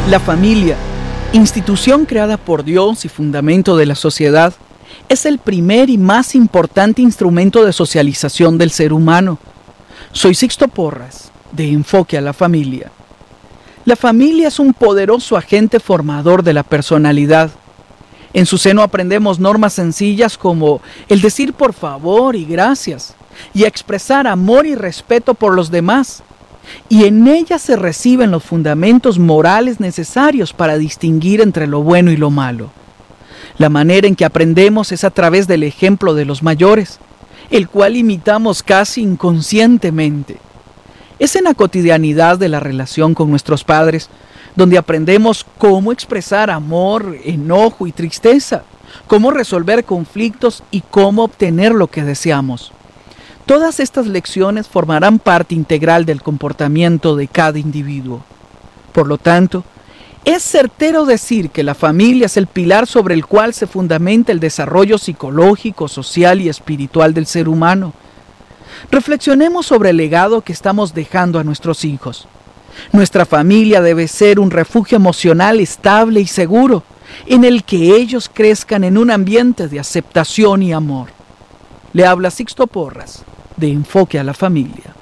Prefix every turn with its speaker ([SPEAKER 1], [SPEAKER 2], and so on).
[SPEAKER 1] La familia, institución creada por Dios y fundamento de la sociedad, es el primer y más importante instrumento de socialización del ser humano. Soy Sixto Porras, de Enfoque a la Familia. La familia es un poderoso agente formador de la personalidad. En su seno aprendemos normas sencillas como el decir por favor y gracias, y expresar amor y respeto por los demás. Y en ella se reciben los fundamentos morales necesarios para distinguir entre lo bueno y lo malo. La manera en que aprendemos es a través del ejemplo de los mayores, el cual imitamos casi inconscientemente. Es en la cotidianidad de la relación con nuestros padres donde aprendemos cómo expresar amor, enojo y tristeza, cómo resolver conflictos y cómo obtener lo que deseamos. Todas estas lecciones formarán parte integral del comportamiento de cada individuo. Por lo tanto, es certero decir que la familia es el pilar sobre el cual se fundamenta el desarrollo psicológico, social y espiritual del ser humano. Reflexionemos sobre el legado que estamos dejando a nuestros hijos. Nuestra familia debe ser un refugio emocional estable y seguro, en el que ellos crezcan en un ambiente de aceptación y amor. Le habla Sixto Porras, de Enfoque a la Familia.